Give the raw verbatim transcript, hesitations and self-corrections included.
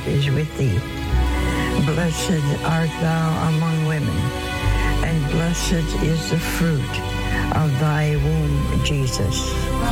Lord is with thee. Blessed art thou among women, and blessed is the fruit of thy womb, Jesus.